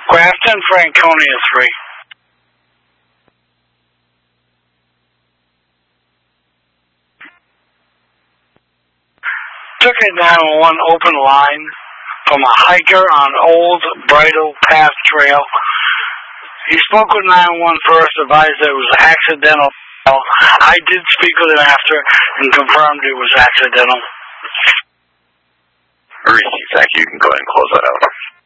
Grafton, Franconia 3. Took a 911 open line from a hiker on Old Bridle Path Trail. He spoke with 911 first, advised that it was accidental. I did speak with him after and confirmed it was accidental. Received. Thank you. You can go ahead and close that out.